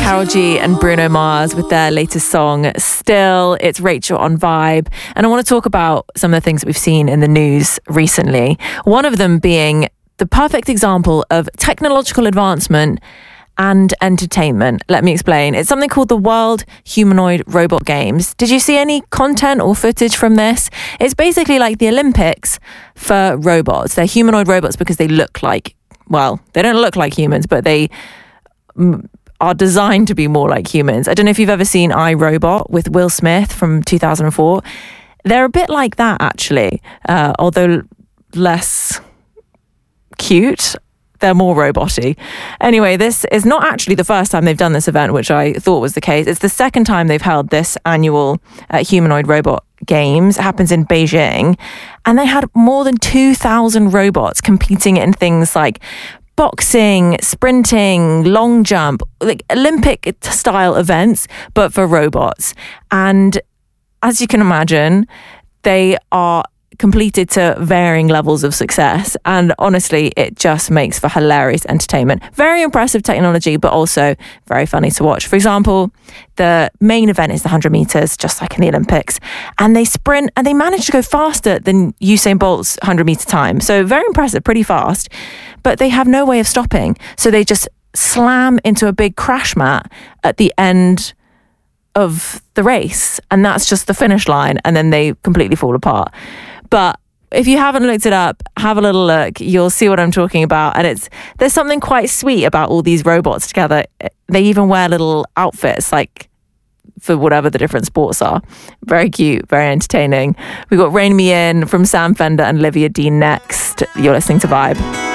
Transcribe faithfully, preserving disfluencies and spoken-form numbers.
Karol G and Bruno Mars with their latest song, Still. It's Rachel on Vibe. And I want to talk about some of the things that we've seen in the news recently. One of them being the perfect example of technological advancement and entertainment. Let me explain. It's something called the World Humanoid Robot Games. Did you see any content or footage from this? It's basically like the Olympics for robots. They're humanoid robots because they look like, well, they don't look like humans, but they m- are designed to be more like humans. I don't know if you've ever seen iRobot with Will Smith from two thousand four. They're a bit like that, actually, uh, although less cute. They're more robot-y. Anyway, this is not actually the first time they've done this event, which I thought was the case. It's the second time they've held this annual uh, humanoid robot games. It happens in Beijing. And they had more than two thousand robots competing in things like boxing, sprinting, long jump, like Olympic-style events, but for robots. And as you can imagine, they are completed to varying levels of success, and honestly it just makes for hilarious entertainment. Very impressive technology, but also very funny to watch. For example, the main event is the one hundred meters, just like in the Olympics, and they sprint and they manage to go faster than Usain Bolt's one hundred meter time. So very impressive, pretty fast, but they have no way of stopping, so they just slam into a big crash mat at the end of the race, and that's just the finish line, and then they completely fall apart. But if you haven't looked it up, have a little look. You'll see what I'm talking about. And it's there's something quite sweet about all these robots together. They even wear little outfits, like for whatever the different sports are. Very cute, very entertaining. We've got Rain Me In from Sam Fender and Olivia Dean next. You're listening to Vibe.